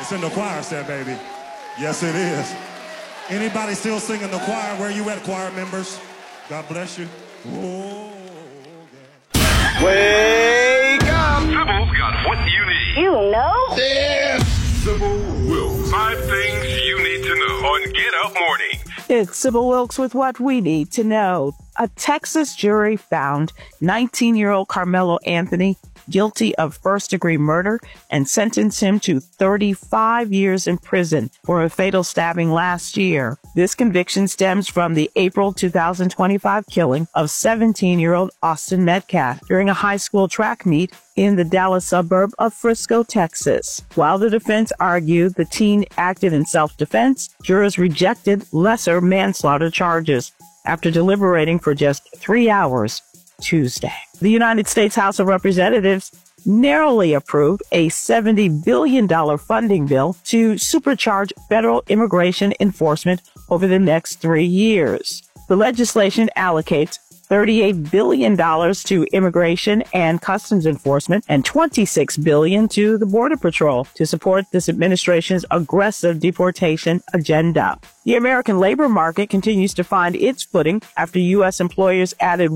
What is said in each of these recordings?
It's in the choir set, baby. Yes, it is. Anybody still singing the choir? Where you at, choir members? God bless you. Oh, yeah. Wake up! Sybil's got what you need. You know? Yeah! Sybil Wilkes. 5 things you need to know on Get Up Morning. It's Sybil Wilkes with what we need to know. A Texas jury found 19-year-old Carmelo Anthony guilty of first-degree murder and sentenced him to 35 years in prison for a fatal stabbing last year. This conviction stems from the April 2025 killing of 17-year-old Austin Metcalf during a high school track meet in the Dallas suburb of Frisco, Texas. While the defense argued the teen acted in self-defense, jurors rejected lesser manslaughter charges after deliberating for just 3 hours Tuesday. The United States House of Representatives narrowly approved a $70 billion funding bill to supercharge federal immigration enforcement over the next 3 years. The legislation allocates $38 billion to immigration and customs enforcement and $26 billion to the Border Patrol to support this administration's aggressive deportation agenda. The American labor market continues to find its footing after U.S. employers added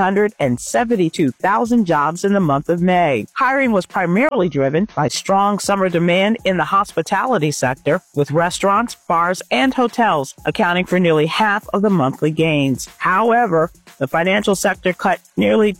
172,000 jobs in the month of May. Hiring was primarily driven by strong summer demand in the hospitality sector, with restaurants, bars, and hotels accounting for nearly half of the monthly gains. However, the financial sector cut nearly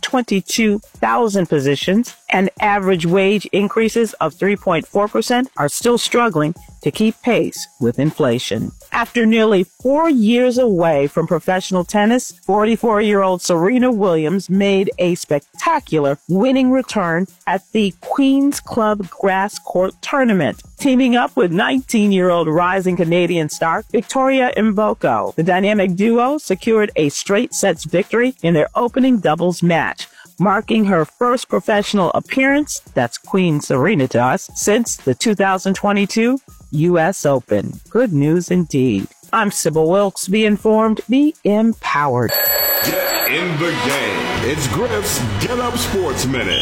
22,000 positions, and average wage increases of 3.4% are still struggling to keep pace with inflation. After nearly 4 years away from professional tennis, 44-year-old Serena Williams made a spectacular winning return at the Queen's Club Grass Court Tournament, teaming up with 19-year-old rising Canadian star Victoria Mboko. The dynamic duo secured a straight sets victory in their opening doubles match, marking her first professional appearance, that's Queen Serena to us, since the 2022 U.S. Open. Good news indeed. I'm Sybil Wilkes. Be informed, be empowered. Get in the game. It's Griff's Get Up Sports Minute.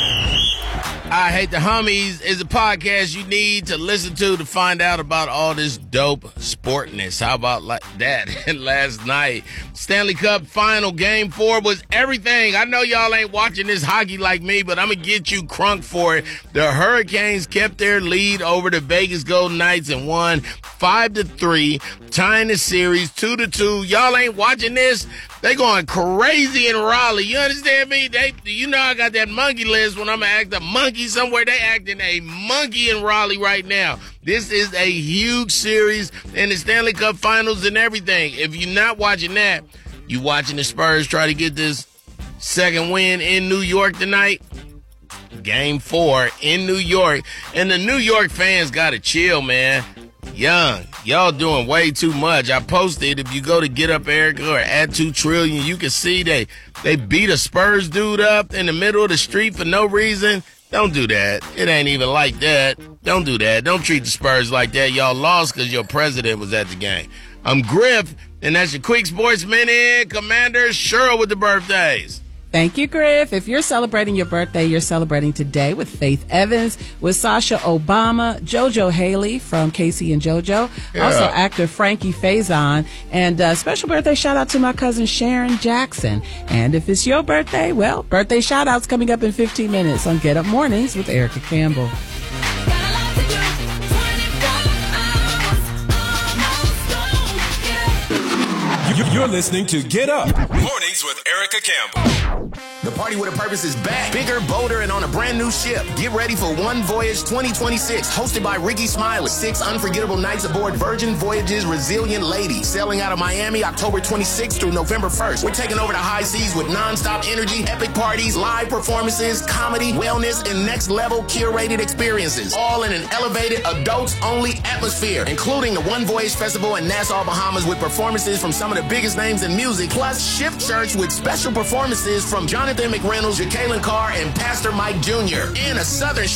I Hate the Hummies is a podcast you need to listen to find out about all this dope sportness. How about like that? Last night, Stanley Cup final game 4 was everything. I know y'all ain't watching this hockey like me, but I'm going to get you crunk for it. The Hurricanes kept their lead over the Vegas Golden Knights and won 5-3, tying the series 2-2. Y'all ain't watching this? They going crazy in Raleigh. You understand me? You know I got that monkey list. When I'm going to act a monkey somewhere, they acting a monkey in Raleigh right now. This is a huge series in the Stanley Cup Finals and everything. If you're not watching that, you watching the Spurs try to get this second win in New York tonight. Game 4 in New York. And the New York fans got to chill, man. Young, y'all doing way too much. I posted, if you go to Get Up Erica or Add 2 Trillion, you can see they beat a Spurs dude up in the middle of the street for no reason. Don't do that. It ain't even like that. Don't do that. Don't treat the Spurs like that. Y'all lost because your president was at the game. I'm Griff, and that's your Quick Sports Minute. Commander Cheryl with the birthdays. Thank you, Griff. If you're celebrating your birthday, you're celebrating today with Faith Evans, with Sasha Obama, JoJo Haley from Casey and JoJo, also actor Frankie Faison, and special birthday shout out to my cousin Sharon Jackson. And if it's your birthday, well, birthday shout outs coming up in 15 minutes on Get Up Mornings with Erica Campbell. You're listening to Get Up Mornings with Erica Campbell. The Party with a Purpose is back, bigger, bolder, and on a brand new ship. Get ready for One Voyage 2026, hosted by Ricky Smiley. 6 unforgettable nights aboard Virgin Voyages Resilient Lady, sailing out of Miami October 26th through November 1st. We're taking over the high seas with nonstop energy, epic parties, live performances, comedy, wellness, and next-level curated experiences, all in an elevated, adults-only atmosphere, including the One Voyage Festival in Nassau, Bahamas, with performances from some of the biggest names in music, plus Shift Church with special performances from Jonathan McReynolds, Jacqueline Carr, and Pastor Mike Jr., and a Southern